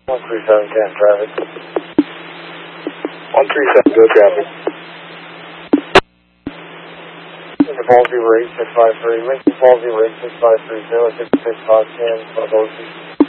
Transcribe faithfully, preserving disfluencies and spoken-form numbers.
one three seven, can traffic. one three seven, go traffic. Lincoln Falls zero eight six five three, Lincoln Falls zero eight six five three, zero six six five ten, Buckle.